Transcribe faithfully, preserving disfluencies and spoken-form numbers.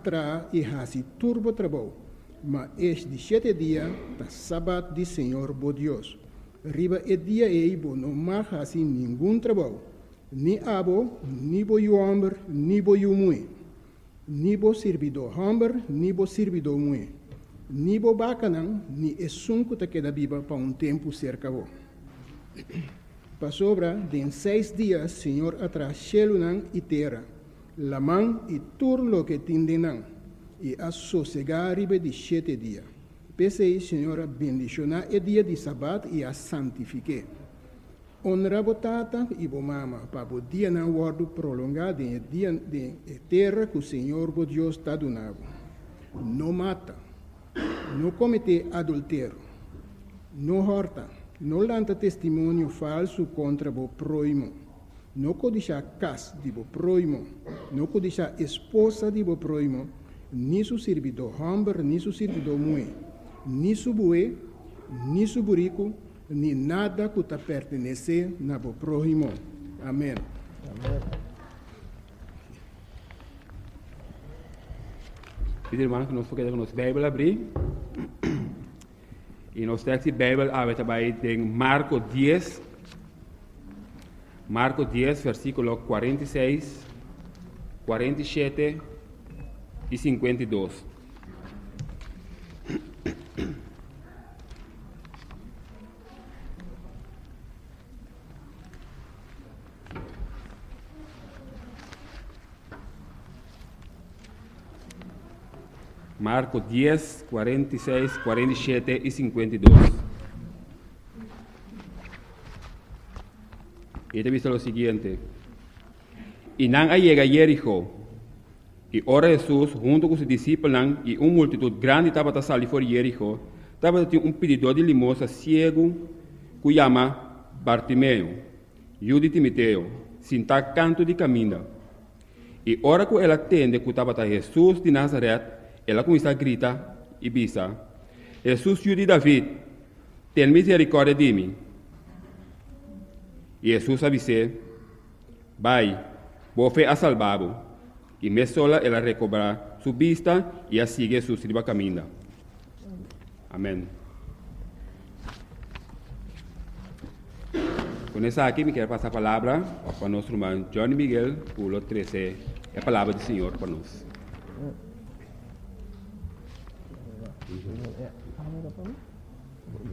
atrás e hasi turbo trabalho. Mas este de sete dias, da sábado de Senhor, bo Deus. Riba e dia ei, bo não mais hasi nenhum trabalho. Ni abo, ni bo homem, ni bo mui. Ni bo servidor homem, ni bo servidor mui. Ni bo bacanang, ni esunco te queda viva para um tempo cerca bo. Para sobra, de seis dias, Senhor atrás chelunan e terra. La man e tur lo que tindenan. E a sossegar riba de sete dias. Pensei, Senhor, bendicionar o dia de sábado e a santifique. Honra bo tata e bo mama, para o dia não guardo prolongado em dia de terra que o Senhor, bo Deus, está donando. Não mata, não comete adultério, não horta, não lanta testemunho falso contra o próximo, não codiça casa de o próximo, não codiça esposa de o próximo, nem seu servidor homem, nem seu servidor mulher, nem seu boi, nem seu burico, nem nada que te pertenece na o próximo. Amém. Amém. Pedi, irmão, que nós podemos a nossa Bíblia abrir. E nós temos a Bíblia aberta em Marcos dez. Marcos dez, versículo quarenta e seis, quarenta e sete e cinquenta e dois. Marcos dez, quarenta e seis, quarenta e sete e cinquenta e dois. E te dice lo siguiente. Y nan llega a Jericó, y ora Jesús junto con sus discípulos y una multitud grande estaba a salir por Jericó, estaba un pedidor de limosna ciego, que llama Bartimeo, hijo de Timoteo, sin tal canto de camina. Y ora que él atende que estaba a Jesús de Nazaret, ela começa a gritar e bisa: Jesus, filho de David, tem misericórdia de mim. E Jesus avisou: vai, boa fé a salvado. E me sola ela recobrar sua vista e a sigue Jesus riba caminha. Amém. Com essa aqui, me quero passar a palavra para o nosso irmão Johnny Miguel, pulo treze, a palavra do Senhor para nós. Yeah.